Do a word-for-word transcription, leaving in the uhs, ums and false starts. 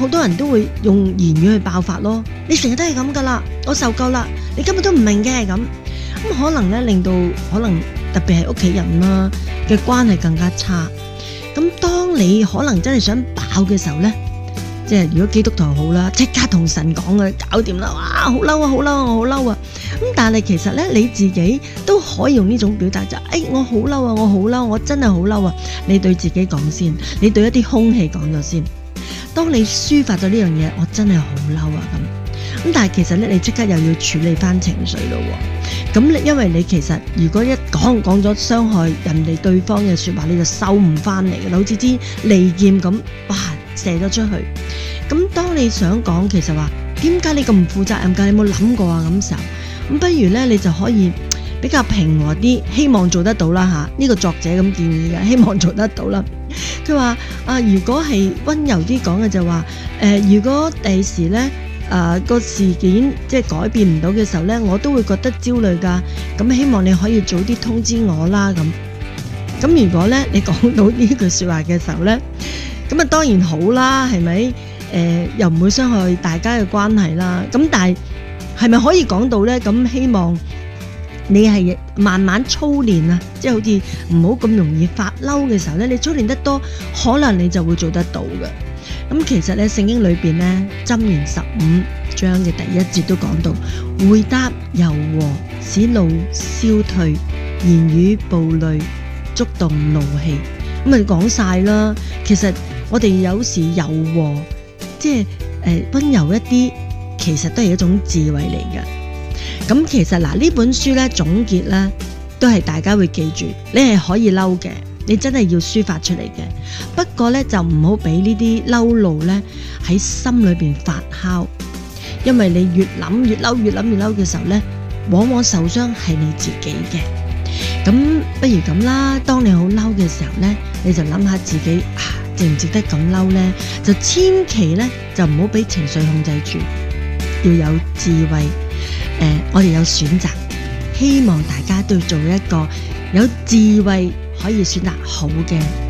好多人都會用言語去爆發咯。你成日都係咁噶啦，我受夠啦，你根本都唔明嘅咁，咁可能咧令到可能特別係屋企人啦嘅關係更加差。咁當你可能真係想爆嘅時候咧，即係如果基督徒好啦，即刻同神講嘅，搞掂啦，哇，好嬲啊，好嬲啊，我好嬲啊！咁但係其實咧，你自己都可以用呢種表達就，誒、哎，我好嬲啊，我好嬲，我真係好嬲啊！你對自己講先，你對一啲空氣講咗先。當你抒發咗呢樣嘢，我真係好嬲啊咁。咁但係其實咧，你即刻又要處理翻情緒咯。咁你因為你其實如果一講講咗傷害人哋對方嘅說話，你就收唔翻嚟嘅，好似支利劍咁，哇，射咗出去。咁當你想講，其實話點解你咁唔負責任㗎？你有冇諗過啊？咁時候，咁不如咧，你就可以比較平和啲，希望做得到啦吓。呢個作者咁建議嘅，希望做得到啦。佢話啊，如果係溫柔啲講嘅就話，誒、呃，如果第時咧，誒、呃、個事件即係改變唔到嘅時候咧，我都會覺得焦慮㗎。咁希望你可以早啲通知我啦。咁咁如果咧你講到呢句說話嘅時候咧，咁啊當然好啦，係咪？誒、呃、又唔會傷害大家嘅關係啦。咁但係係咪可以講到咧？咁希望你係慢慢操練啊，即係好似唔好咁容易發嬲嘅時候咧，你操練得多，可能你就會做得到嘅。咁其實咧，聖經裏邊咧，箴言十五章嘅第一節都講到，回答柔和，使怒消退；言語暴戾，觸動怒氣。咁咪講晒啦。其實我哋有時柔和，即係誒溫柔一啲，其實都係一種智慧嚟嘅。咁其實嗱，呢本書咧總結咧，都係大家會記住，你係可以嬲嘅，你真係要抒發出嚟嘅。不過咧就唔好俾呢啲嬲怒咧喺心裏邊發酵，因為你越諗越嬲，越諗越嬲嘅時候咧，往往受傷係你自己嘅。咁不如咁啦，當你好嬲嘅時候咧，你就諗下自己啊，值唔值得咁嬲咧？就千祈咧就唔好俾情緒控制住，要有智慧。誒、呃，我哋有選擇，希望大家都要做一個有智慧可以選擇好嘅